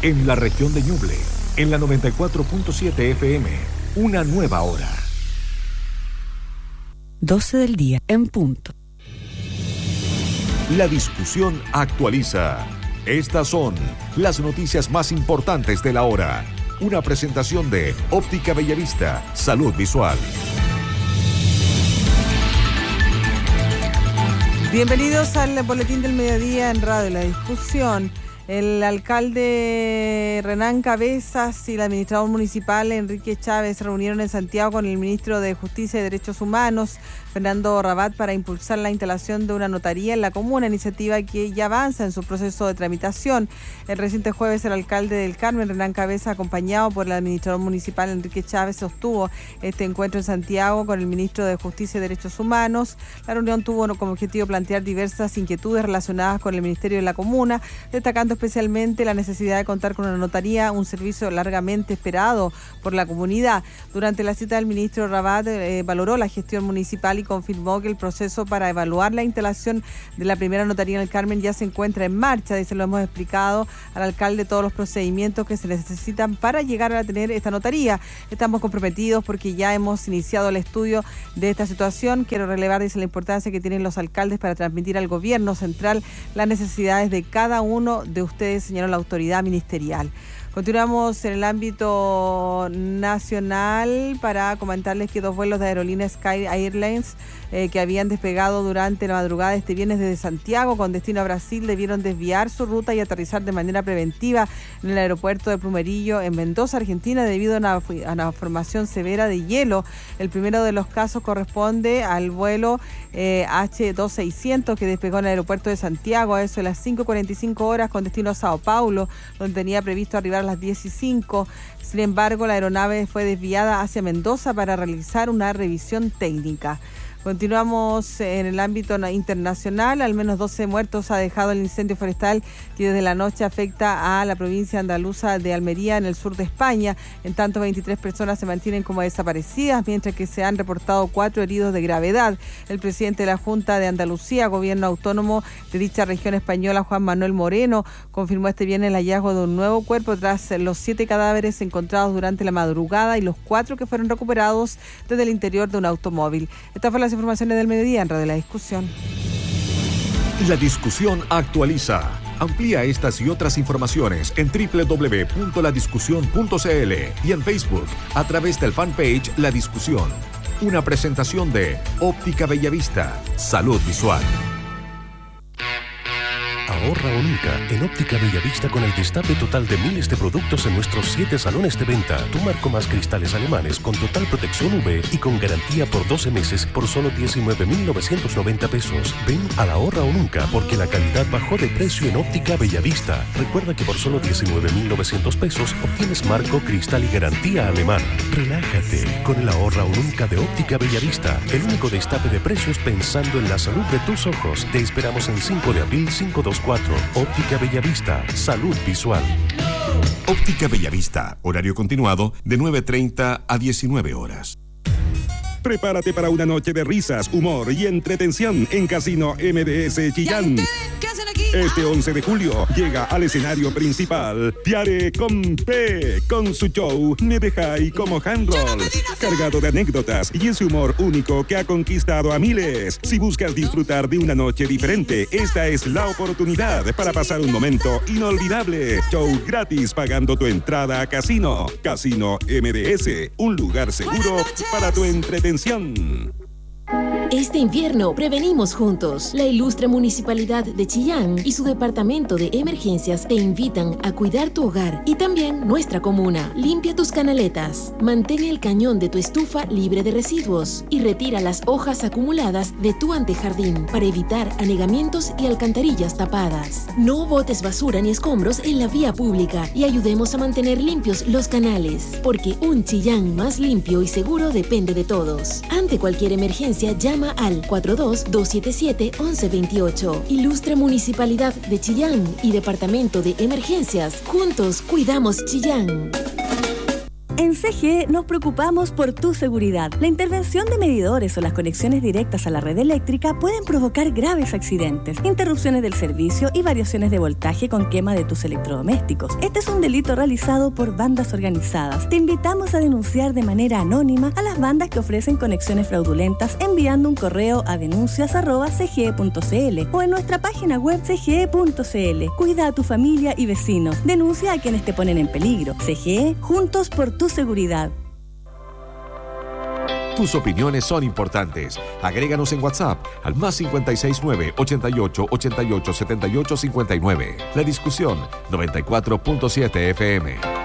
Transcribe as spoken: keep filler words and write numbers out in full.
en la región de Ñuble, en la noventa y cuatro punto siete F M, una nueva hora. doce del día, en punto. La discusión actualiza. Estas son las noticias más importantes de la hora. Una presentación de Óptica Bellavista, Salud Visual. Bienvenidos al Boletín del Mediodía en Radio La Discusión. El alcalde Renán Cabezas y el administrador municipal Enrique Chávez se reunieron en Santiago con el ministro de Justicia y Derechos Humanos, Fernando Rabat, para impulsar la instalación de una notaría en la comuna, iniciativa que ya avanza en su proceso de tramitación. El reciente jueves, el alcalde del Carmen, Renán Cabezas, acompañado por el administrador municipal Enrique Chávez, sostuvo este encuentro en Santiago con el ministro de Justicia y Derechos Humanos. La reunión tuvo como objetivo plantear diversas inquietudes relacionadas con el Ministerio de la Comuna, destacando especialmente la necesidad de contar con una notaría, un servicio largamente esperado por la comunidad. Durante la cita, el ministro Rabat eh, valoró la gestión municipal y confirmó que el proceso para evaluar la instalación de la primera notaría en el Carmen ya se encuentra en marcha. Dice, lo hemos explicado al alcalde todos los procedimientos que se necesitan para llegar a tener esta notaría. Estamos comprometidos porque ya hemos iniciado el estudio de esta situación. Quiero relevar, dice, la importancia que tienen los alcaldes para transmitir al gobierno central las necesidades de cada uno de ustedes, señaló la autoridad ministerial. Continuamos en el ámbito nacional para comentarles que dos vuelos de aerolínea Sky Airlines eh, que habían despegado durante la madrugada de este viernes desde Santiago con destino a Brasil debieron desviar su ruta y aterrizar de manera preventiva en el aeropuerto de Plumerillo en Mendoza, Argentina, debido a una, a una formación severa de hielo. El primero de los casos corresponde al vuelo eh, H dos seiscientos que despegó en el aeropuerto de Santiago a eso de las cinco cuarenta y cinco horas con destino a Sao Paulo, donde tenía previsto arribar a las diez y cinco. Sin embargo, la aeronave fue desviada hacia Mendoza para realizar una revisión técnica. Continuamos en el ámbito internacional. Al menos doce muertos ha dejado el incendio forestal que desde la noche afecta a la provincia andaluza de Almería, en el sur de España. En tanto, veintitrés personas se mantienen como desaparecidas, mientras que se han reportado cuatro heridos de gravedad. El presidente de la Junta de Andalucía, gobierno autónomo de dicha región española, Juan Manuel Moreno, confirmó este viernes el hallazgo de un nuevo cuerpo tras los siete cadáveres encontrados durante la madrugada y los cuatro que fueron recuperados desde el interior de un automóvil. Esta fue la informaciones del mediodía en Radio La Discusión. La discusión actualiza. Amplía estas y otras informaciones en doble u doble u doble u punto la discusión punto c l y en Facebook a través del fanpage La Discusión. Una presentación de Óptica Bellavista, Salud Visual. Ahorra o nunca en Óptica Bellavista con el destape total de miles de productos en nuestros siete salones de venta. Tu marco más cristales alemanes con total protección U V y con garantía por doce meses por solo diecinueve mil novecientos noventa pesos. Ven al Ahorra o nunca porque la calidad bajó de precio en Óptica Bellavista. Recuerda que por solo diecinueve mil novecientos pesos obtienes marco, cristal y garantía alemana. Relájate con el Ahorra o nunca de Óptica Bellavista. El único destape de precios pensando en la salud de tus ojos. Te esperamos en cinco de abril cinco dos cuatro. Óptica Bellavista, Salud Visual. Óptica Bellavista, horario continuado de nueve treinta a diecinueve horas. Prepárate para una noche de risas, humor y entretención en Casino M D S Chillán. ¿Qué hacen aquí? Este once de julio llega al escenario principal Tiare Compe con su show Me Dejáis como Handroll, cargado de anécdotas y ese humor único que ha conquistado a miles. Si buscas disfrutar de una noche diferente, esta es la oportunidad para pasar un momento inolvidable. Show gratis pagando tu entrada a Casino. Casino M D S, un lugar seguro para tu entretención. Este invierno prevenimos juntos. La ilustre Municipalidad de Chillán y su Departamento de Emergencias te invitan a cuidar tu hogar y también nuestra comuna. Limpia tus canaletas, mantén el cañón de tu estufa libre de residuos y retira las hojas acumuladas de tu antejardín para evitar anegamientos y alcantarillas tapadas. No botes basura ni escombros en la vía pública y ayudemos a mantener limpios los canales, porque un Chillán más limpio y seguro depende de todos. Ante cualquier emergencia, llama al cuatro dos dos siete siete once veintiocho. Ilustre Municipalidad de Chillán y Departamento de Emergencias. Juntos cuidamos Chillán. En C G E nos preocupamos por tu seguridad. La intervención de medidores o las conexiones directas a la red eléctrica pueden provocar graves accidentes, interrupciones del servicio y variaciones de voltaje con quema de tus electrodomésticos. Este es un delito realizado por bandas organizadas. Te invitamos a denunciar de manera anónima a las bandas que ofrecen conexiones fraudulentas enviando un correo a denuncias arroba c g e punto c l o en nuestra página web c g e punto c l. Cuida a tu familia y vecinos. Denuncia a quienes te ponen en peligro. C G E, juntos por tu seguridad. Tus opiniones son importantes. Agréganos en WhatsApp al más cinco seis nueve, ochenta y ocho, ochenta y ocho, setenta y ocho, cincuenta y nueve. La discusión noventa y cuatro punto siete F M.